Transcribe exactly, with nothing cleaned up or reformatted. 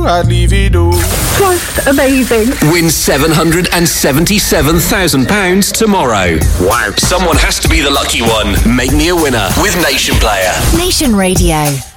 do, I'd leave it all. Just amazing. Win seven hundred seventy-seven thousand pounds tomorrow. Wow. Someone has to be the lucky one. Make me a winner with Nation Player. Nation Radio.